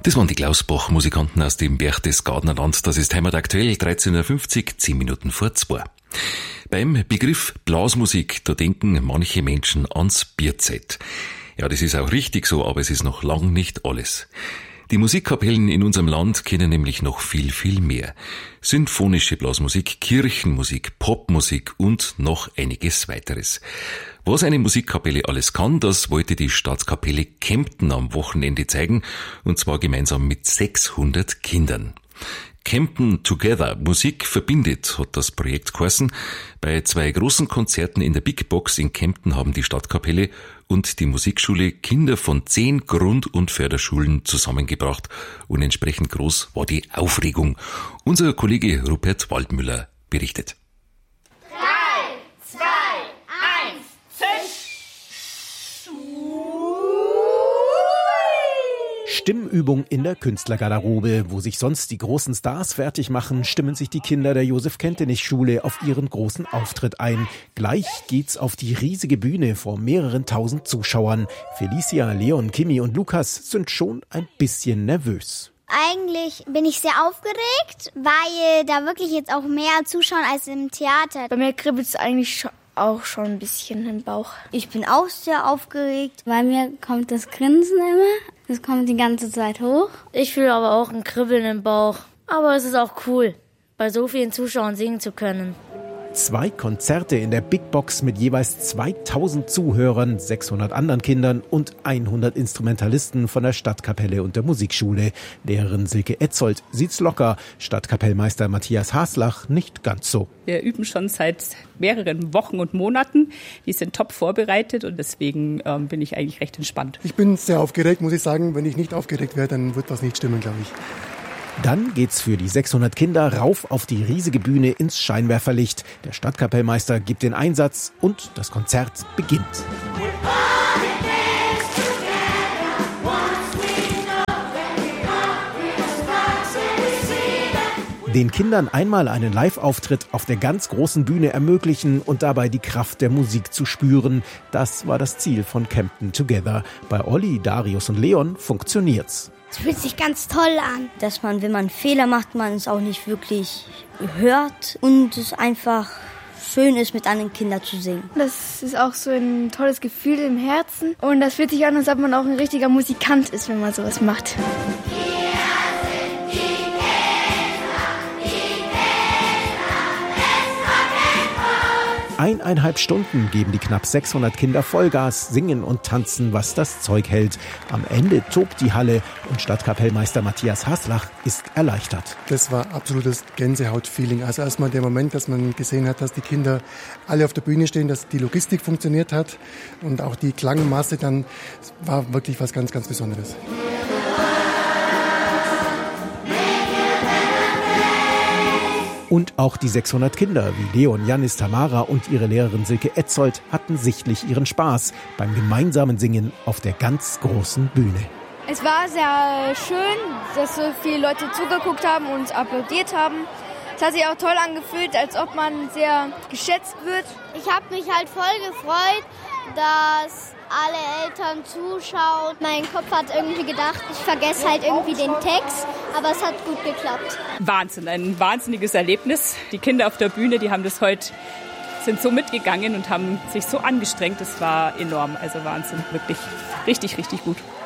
Das waren die Klausbach-Musikanten aus dem Berchtesgadener Land. Das ist Heimat aktuell, 13.50 Uhr, 10 Minuten vor 2. Beim Begriff Blasmusik, da denken manche Menschen ans Bierzelt. Ja, das ist auch richtig so, aber es ist noch lang nicht alles. Die Musikkapellen in unserem Land kennen nämlich noch viel, viel mehr. Symphonische Blasmusik, Kirchenmusik, Popmusik und noch einiges weiteres. Was eine Musikkapelle alles kann, das wollte die Staatskapelle Kempten am Wochenende zeigen, und zwar gemeinsam mit 600 Kindern. Kempten Together, Musik verbindet, hat das Projekt geheißen. Bei 2 großen Konzerten in der Big Box in Kempten haben die Stadtkapelle und die Musikschule Kinder von 10 Grund- und Förderschulen zusammengebracht, und entsprechend groß war die Aufregung. Unser Kollege Rupert Waldmüller berichtet. 3, 2, 1, zisch! Stimmübung in der Künstlergarderobe. Wo sich sonst die großen Stars fertig machen, stimmen sich die Kinder der Josef-Kentenich-Schule auf ihren großen Auftritt ein. Gleich geht's auf die riesige Bühne vor mehreren tausend Zuschauern. Felicia, Leon, Kimi und Lukas sind schon ein bisschen nervös. Eigentlich bin ich sehr aufgeregt, weil da wirklich jetzt auch mehr zuschauen als im Theater. Bei mir kribbelt es eigentlich auch schon ein bisschen im Bauch. Ich bin auch sehr aufgeregt. Bei mir kommt das Grinsen immer. Das kommt die ganze Zeit hoch. Ich fühle aber auch ein Kribbeln im Bauch. Aber es ist auch cool, bei so vielen Zuschauern singen zu können. 2 Konzerte in der Big Box mit jeweils 2000 Zuhörern, 600 anderen Kindern und 100 Instrumentalisten von der Stadtkapelle und der Musikschule. Lehrerin Silke Etzold sieht's locker, Stadtkapellmeister Matthias Haslach nicht ganz so. Wir üben schon seit mehreren Wochen und Monaten. Die sind top vorbereitet und deswegen bin ich eigentlich recht entspannt. Ich bin sehr aufgeregt, muss ich sagen. Wenn ich nicht aufgeregt wäre, dann wird was nicht stimmen, glaube ich. Dann geht's für die 600 Kinder rauf auf die riesige Bühne ins Scheinwerferlicht. Der Stadtkapellmeister gibt den Einsatz und das Konzert beginnt. Den Kindern einmal einen Live-Auftritt auf der ganz großen Bühne ermöglichen und dabei die Kraft der Musik zu spüren. Das war das Ziel von Kempten Together. Bei Olli, Darius und Leon funktioniert's. Es fühlt sich ganz toll an. Dass man, wenn man Fehler macht, man es auch nicht wirklich hört und es einfach schön ist, mit anderen Kindern zu singen. Das ist auch so ein tolles Gefühl im Herzen und das fühlt sich an, als ob man auch ein richtiger Musikant ist, wenn man sowas macht. 1,5 Stunden geben die knapp 600 Kinder Vollgas, singen und tanzen, was das Zeug hält. Am Ende tobt die Halle und Stadtkapellmeister Matthias Haslach ist erleichtert. Das war absolutes Gänsehaut-Feeling. Also erstmal der Moment, dass man gesehen hat, dass die Kinder alle auf der Bühne stehen, dass die Logistik funktioniert hat und auch die Klangmasse, dann war wirklich was ganz, ganz Besonderes. Und auch die 600 Kinder wie Leon, Janis, Tamara und ihre Lehrerin Silke Etzold hatten sichtlich ihren Spaß beim gemeinsamen Singen auf der ganz großen Bühne. Es war sehr schön, dass so viele Leute zugeguckt haben und uns applaudiert haben. Es hat sich auch toll angefühlt, als ob man sehr geschätzt wird. Ich habe mich halt voll gefreut, dass alle Eltern zuschauen. Mein Kopf hat irgendwie gedacht, ich vergesse halt irgendwie den Text, aber es hat gut geklappt. Wahnsinn, ein wahnsinniges Erlebnis. Die Kinder auf der Bühne, die haben das heute, sind so mitgegangen und haben sich so angestrengt. Das war enorm, also Wahnsinn, wirklich richtig, richtig gut.